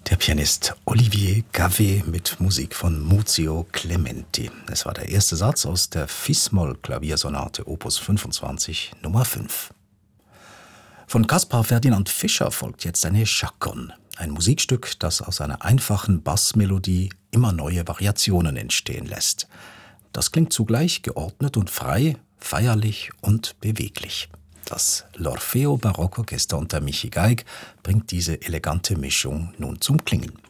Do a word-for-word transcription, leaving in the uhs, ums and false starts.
Der Pianist Olivier Gavé mit Musik von Muzio Clementi. Es war der erste Satz aus der Fis-Moll-Klaviersonate Opus fünfundzwanzig Nummer fünf. Von Caspar Ferdinand Fischer folgt jetzt eine Chaconne, ein Musikstück, das aus einer einfachen Bassmelodie immer neue Variationen entstehen lässt. Das klingt zugleich geordnet und frei, feierlich und beweglich. Das L'Orfeo Barockorchester unter Michi Geig bringt diese elegante Mischung nun zum Klingen.